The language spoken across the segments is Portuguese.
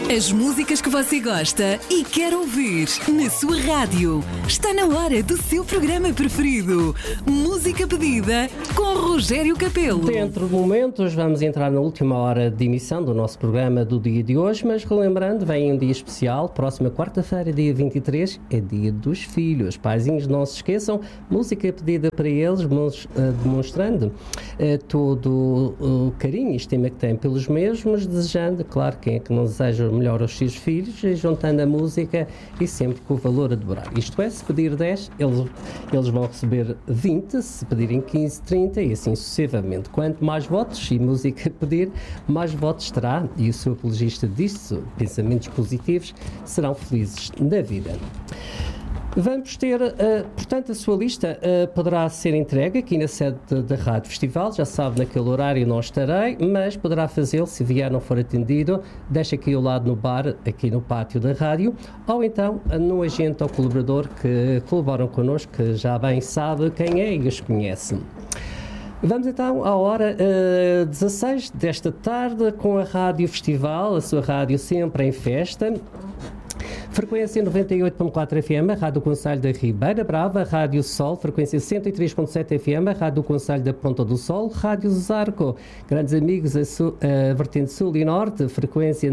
As músicas que você gosta e quer ouvir na sua rádio. Está na hora do seu programa preferido. Música pedida com Rogério Capelo. Dentro de momentos vamos entrar na última hora de emissão do nosso programa do dia de hoje, mas relembrando, vem um dia especial, próxima quarta-feira, dia 23, é dia dos filhos. Paizinhos, não se esqueçam, música pedida para eles, demonstrando todo o carinho e estima que têm pelos mesmos, desejando, claro, quem é que não deseja o melhor aos seus filhos, juntando a música e sempre com o valor a dobrar. Isto é, se pedir 10, eles vão receber 20, se pedirem 15, 30 e assim sucessivamente. Quanto mais votos e música pedir, mais votos terá, e o seu apologista disso, pensamentos positivos, serão felizes na vida. Vamos ter, portanto, a sua lista poderá ser entregue aqui na sede da Rádio Festival. Já sabe, naquele horário não estarei, mas poderá fazê-lo se vier não for atendido. Deixa aqui ao lado no bar, aqui no pátio da rádio, ou então no agente ou colaborador que colaboram connosco, que já bem sabe quem é e os conhece. Vamos então à hora 16 desta tarde com a Rádio Festival, a sua rádio sempre em festa. Frequência 98.4 FM, a Rádio Concelho da Ribeira Brava, Rádio Sol, frequência 103.7 FM, a Rádio Concelho da Ponta do Sol, Rádio Zarco, grandes amigos a vertente sul e norte, frequência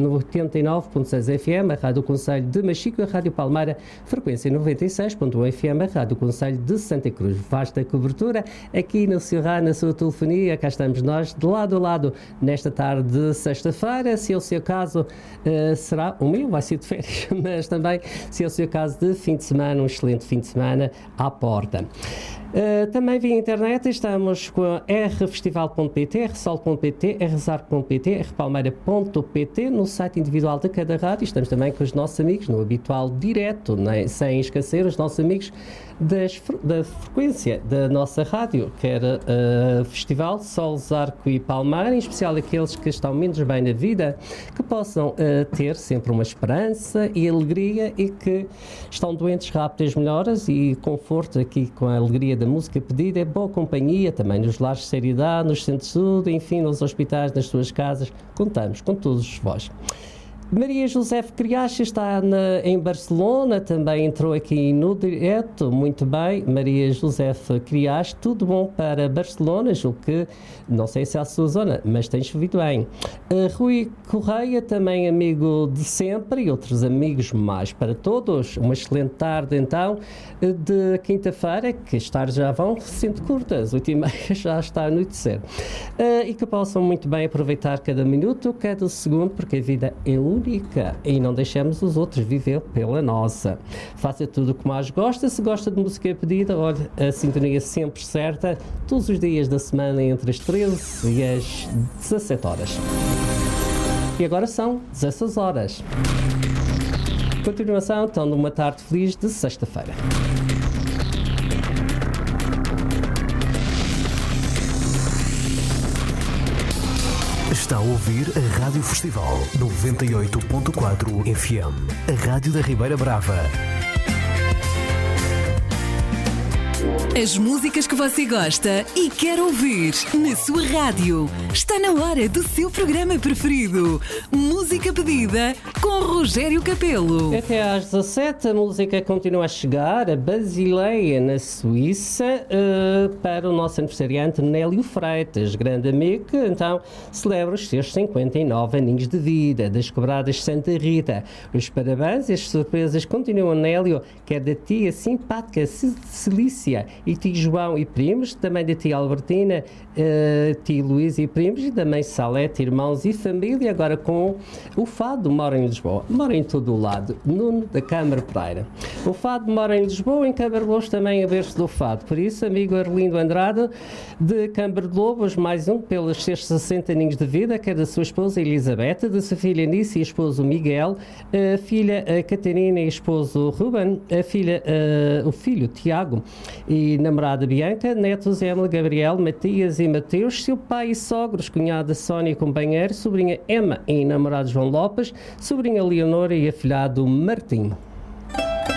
89.6 FM, a Rádio Concelho de Machico, a Rádio Palmeira, frequência 96.1 FM, a Rádio Concelho de Santa Cruz. Vasta cobertura aqui no seu rádio, na sua telefonia, cá estamos nós, de lado a lado, nesta tarde de sexta-feira. Se é o seu caso, será o meu, vai ser de férias, mas também, se é o seu caso, de fim de semana, um excelente fim de semana à porta. Também via internet estamos com a rfestival.pt, rsol.pt, rzar.pt, rpalmeira.pt, no site individual de cada rádio. Estamos também com os nossos amigos no habitual direto, né? Sem esquecer os nossos amigos da frequência da nossa rádio, que era Festival, Sol, Zarco e Palmeira, em especial aqueles que estão menos bem na vida, que possam ter sempre uma esperança e alegria, e que estão doentes rápidas melhoras e conforto aqui com a alegria da música pedida, é boa companhia também nos lares de seriedade, nos centros de saúde, enfim, nos hospitais, nas suas casas. Contamos com todos vós. Maria José Criacha está em Barcelona, também entrou aqui no direto, muito bem. Maria José Criacha, tudo bom para Barcelona, julgo que, não sei se é a sua zona, mas tem chovido bem. Rui Correia, também amigo de sempre, e outros amigos mais para todos. Uma excelente tarde, então, de quinta-feira, que as tardes já vão sendo curtas, 8h30 já está a anoitecer. E que possam muito bem aproveitar cada minuto, cada segundo, porque a vida é única e não deixemos os outros viver pela nossa. Faça tudo o que mais gosta. Se gosta de música pedida, olha, a sintonia sempre certa, todos os dias da semana entre as 13 e as 17 horas. E agora são 16 horas. Continuação, então, de uma tarde feliz de sexta-feira. Está a ouvir a Rádio Festival 98.4 FM, a Rádio da Ribeira Brava. As músicas que você gosta e quer ouvir na sua rádio. Está na hora do seu programa preferido. Música pedida com Rogério Capelo. Até às 17 a música continua a chegar a Basileia, na Suíça, para o nosso aniversariante Nélio Freitas, grande amigo, que então celebra os seus 59 aninhos de vida, das Quebradas Santa Rita. Os parabéns e as surpresas continuam, Nélio, quer da tia simpática Celícia e tio João e primos, também da tia Albertina, tio Luís e primos, e da mãe Salete, irmãos e família. Agora com o Fado, mora em Lisboa, mora em todo o lado, Nuno da Câmara Pereira. O Fado mora em Lisboa, em Câmara de Lobos também a berço do Fado. Por isso, amigo Arlindo Andrade, de Câmara de Lobos, mais um pelos seus 60 aninhos de vida, que é da sua esposa Elizabeth, da sua filha Nice e esposo Miguel, a filha Catarina e esposo Ruben, o filho Tiago e namorada Bianca, netos Emily, Gabriel, Matias e Mateus, seu pai e sogros, cunhada Sónia e companheiro, sobrinha Emma e namorado João Lopes, sobrinha Leonora e afilhado Martim.